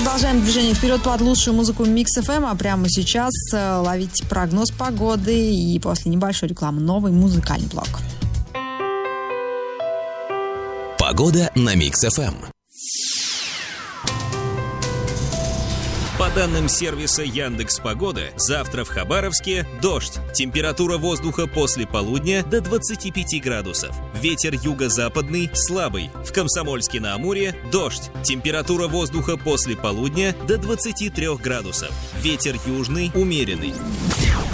Продолжаем движение вперед под лучшую музыку Mix FM, а прямо сейчас ловите прогноз погоды и после небольшой рекламы новый музыкальный блок. Погода на Mix FM. По данным сервиса Яндекс.Погода, завтра в Хабаровске дождь. Температура воздуха после полудня до 25 градусов. Ветер юго-западный слабый. В Комсомольске-на-Амуре дождь. Температура воздуха после полудня до 23 градусов. Ветер южный умеренный.